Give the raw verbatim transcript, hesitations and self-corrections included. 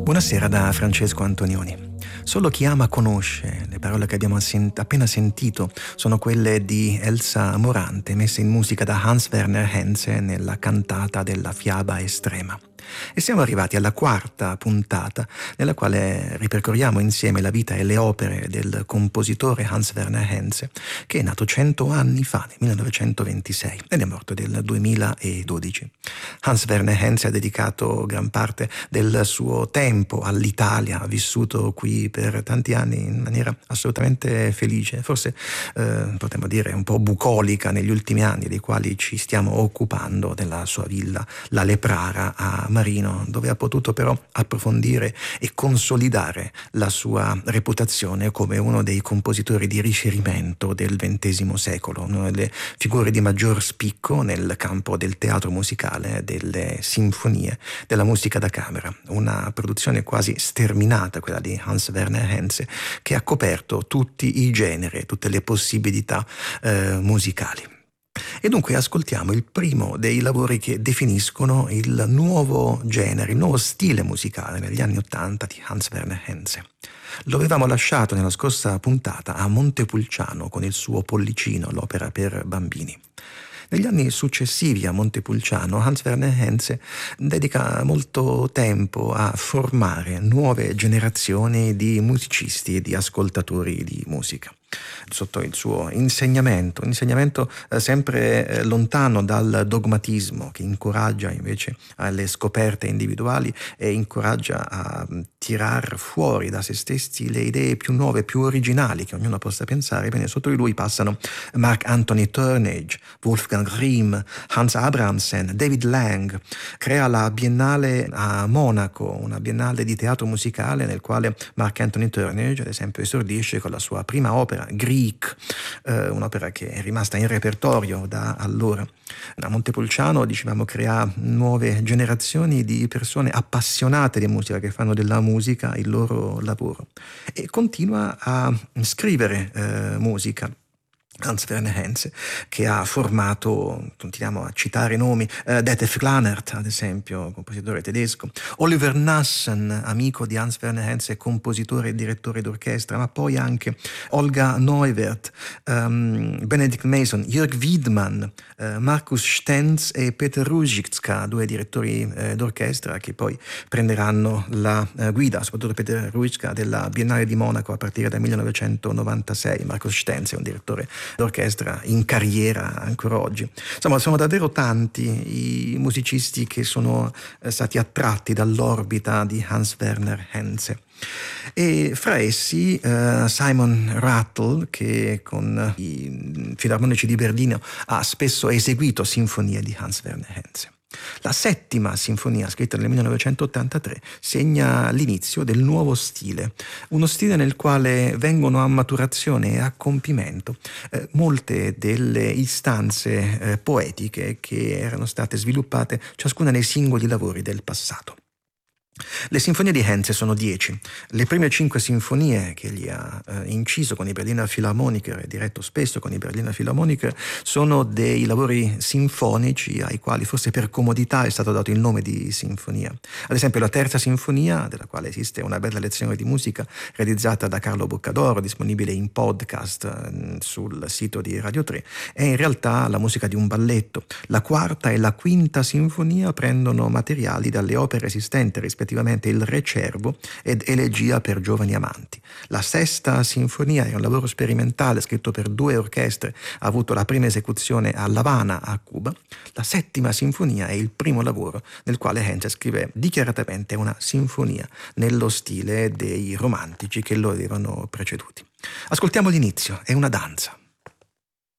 Buonasera da Francesco Antonioni. Solo chi ama conosce. Le parole che abbiamo sen- appena sentito sono quelle di Elsa Morante, messe in musica da Hans Werner Henze nella cantata della fiaba estrema. E siamo arrivati alla quarta puntata, nella quale ripercorriamo insieme la vita e le opere del compositore Hans Werner Henze, che è nato cento anni fa, nel millenovecentoventisei, ed è morto nel duemiladodici. Hans Werner Henze ha dedicato gran parte del suo tempo all'Italia, ha vissuto qui per tanti anni in maniera assolutamente felice, forse eh, potremmo dire un po' bucolica negli ultimi anni, dei quali ci stiamo occupando, della sua villa, la Leprara a Marino, dove ha potuto però approfondire e consolidare la sua reputazione come uno dei compositori di riferimento del ventesimo secolo, una delle figure di maggior spicco nel campo del teatro musicale, delle sinfonie, della musica da camera, una produzione quasi sterminata, quella di Hans Werner Henze, che ha coperto tutti i generi, tutte le possibilità eh, musicali. E dunque ascoltiamo il primo dei lavori che definiscono il nuovo genere, il nuovo stile musicale negli anni Ottanta di Hans Werner Henze. Lo avevamo lasciato nella scorsa puntata a Montepulciano con il suo Pollicino, l'opera per bambini. Negli anni successivi a Montepulciano, Hans Werner Henze dedica molto tempo a formare nuove generazioni di musicisti e di ascoltatori di musica. Sotto il suo insegnamento, un insegnamento eh, sempre eh, lontano dal dogmatismo, che incoraggia invece alle scoperte individuali e incoraggia a um, tirar fuori da se stessi le idee più nuove, più originali che ognuno possa pensare. Bene, sotto di lui passano Mark Anthony Turnage, Wolfgang Rihm, Hans Abrahamsen, David Lang. Crea la Biennale a Monaco, una biennale di teatro musicale nel quale Mark Anthony Turnage, ad esempio, esordisce con la sua prima opera Greek, eh, un'opera che è rimasta in repertorio da allora. A Montepulciano, dicevamo, crea nuove generazioni di persone appassionate di musica, che fanno della musica il loro lavoro, e continua a scrivere eh, musica. Hans Werner Henze, che ha formato, continuiamo a citare nomi, uh, Detef Glanert, ad esempio, compositore tedesco, Oliver Nassen, amico di Hans Werner Henze, compositore e direttore d'orchestra, ma poi anche Olga Neuwirth, um, Benedict Mason, Jörg Wiedmann, uh, Markus Stenz e Peter Ruzicka, due direttori uh, d'orchestra che poi prenderanno la uh, guida, soprattutto Peter Ruzicka, della Biennale di Monaco a partire dal millenovecentonovantasei. Markus Stenz è un direttore d'orchestra in carriera ancora oggi. Insomma, sono davvero tanti i musicisti che sono stati attratti dall'orbita di Hans Werner Henze. E fra essi uh, Simon Rattle, che con i Filarmonici di Berlino ha spesso eseguito sinfonie di Hans Werner Henze. La settima sinfonia, scritta nel millenovecentottantatré, segna l'inizio del nuovo stile, uno stile nel quale vengono a maturazione e a compimento eh, molte delle istanze eh, poetiche che erano state sviluppate ciascuna nei singoli lavori del passato. Le sinfonie di Henze sono dieci. Le prime cinque sinfonie che egli ha eh, inciso con i Berliner Philharmoniker e diretto spesso con i Berliner Philharmoniker sono dei lavori sinfonici ai quali forse per comodità è stato dato il nome di sinfonia. Ad esempio la terza sinfonia, della quale esiste una bella lezione di musica realizzata da Carlo Boccadoro, disponibile in podcast eh, sul sito di Radio tre, è in realtà la musica di un balletto. La quarta e la quinta sinfonia prendono materiali dalle opere esistenti rispettivamente Il Re Cervo ed Elegia per giovani amanti. La sesta sinfonia è un lavoro sperimentale scritto per due orchestre, ha avuto la prima esecuzione a L'Avana, a Cuba. La settima sinfonia è il primo lavoro nel quale Henze scrive dichiaratamente una sinfonia nello stile dei romantici che lo avevano preceduti. Ascoltiamo l'inizio, è una danza.